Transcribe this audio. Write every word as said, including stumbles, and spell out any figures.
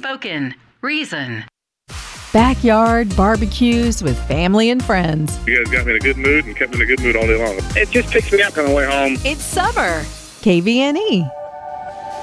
Spoken. Reason. Backyard barbecues with family and friends. You guys got me in a good mood and kept me in a good mood all day long. It just picks me up on the way home. It's summer. K V N E.